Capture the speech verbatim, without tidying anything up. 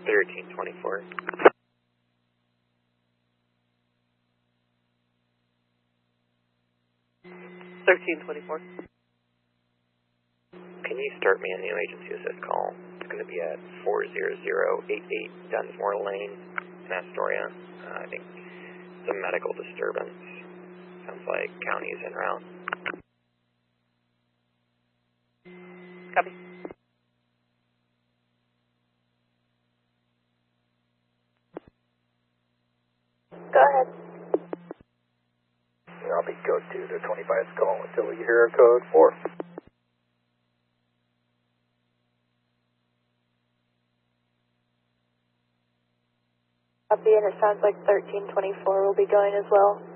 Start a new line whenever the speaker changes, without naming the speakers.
thirteen twenty-four.
thirteen twenty-four.
Can you start me a new agency assist call? It's going to be at four zero zero eight eight Dunsmore Lane in Astoria. Uh, I think it's a medical disturbance. Sounds like county is en route.
Copy.
Go ahead.
I'll be code two to twenty-five call until we hear code four.
Copy, and it sounds like thirteen twenty-four will be going as well.